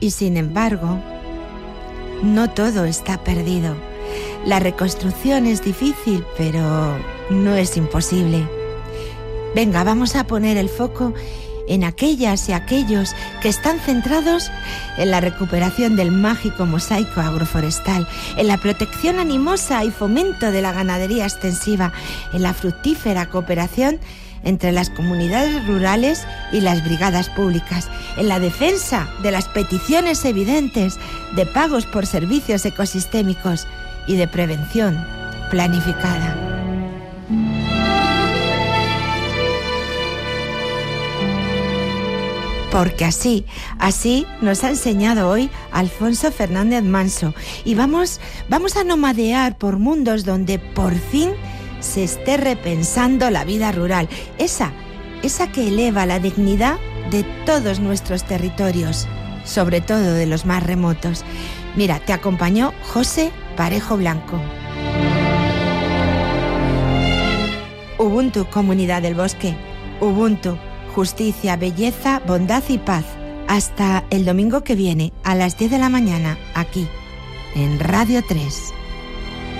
Y sin embargo, no todo está perdido. La reconstrucción es difícil, pero no es imposible. Venga, vamos a poner el foco en aquellas y aquellos que están centrados en la recuperación del mágico mosaico agroforestal, en la protección animosa y fomento de la ganadería extensiva, en la fructífera cooperación entre las comunidades rurales y las brigadas públicas, en la defensa de las peticiones evidentes de pagos por servicios ecosistémicos y de prevención planificada. Porque así nos ha enseñado hoy Alfonso Fernández Manso. Y vamos a nomadear por mundos donde por fin se esté repensando la vida rural. Esa que eleva la dignidad de todos nuestros territorios, sobre todo de los más remotos. Mira, te acompañó José Parejo Blanco. Ubuntu, Comunidad del Bosque. Ubuntu. Justicia, belleza, bondad y paz. Hasta el domingo que viene, a las 10 de la mañana, aquí, en Radio 3.